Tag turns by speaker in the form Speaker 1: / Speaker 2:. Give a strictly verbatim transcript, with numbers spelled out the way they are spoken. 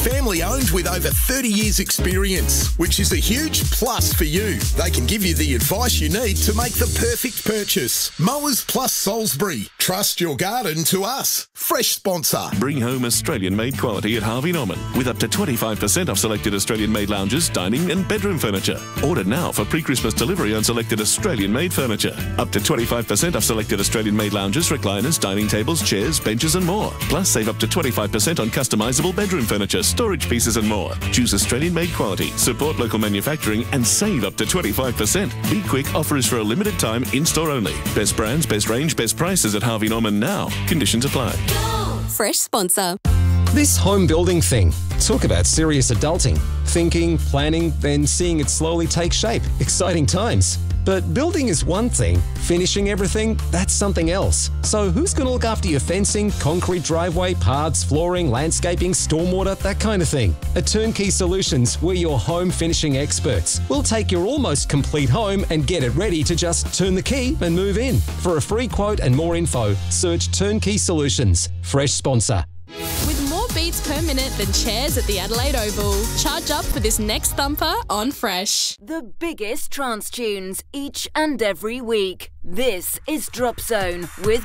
Speaker 1: family owned with over thirty years experience, which is a huge plus for you. They can give you the advice you need to make the perfect purchase. Mowers Plus Salisbury. Trust your garden to us. Fresh sponsor.
Speaker 2: Bring home Australian-made quality at Harvey Norman with up to twenty-five percent off selected Australian-made lounges, dining and bedroom furniture. Order now for pre-Christmas delivery on selected Australian-made furniture. Up to twenty-five percent off selected Australian-made lounges, recliners, dining tables, chairs, benches and more. Plus, save up to twenty-five percent on customisable bedroom furniture, storage pieces and more. Choose Australian-made quality, support local manufacturing and save up to twenty-five percent. Be quick, offer is for a limited time, in-store only. Best brands, best range, best prices at Harvey Norman now. Conditions apply.
Speaker 3: Fresh sponsor.
Speaker 4: This home building thing. Talk about serious adulting. Thinking, planning, then seeing it slowly take shape. Exciting times. But building is one thing, finishing everything, that's something else. So who's going to look after your fencing, concrete driveway, paths, flooring, landscaping, stormwater, that kind of thing? At Turnkey Solutions, we're your home finishing experts. We'll take your almost complete home and get it ready to just turn the key and move in. For a free quote and more info, search Turnkey Solutions. Fresh sponsor.
Speaker 3: With more beats per minute than chairs at the Adelaide Oval. Charge up for this next thumper on Fresh.
Speaker 5: The biggest trance tunes each and every week. This is Drop Zone with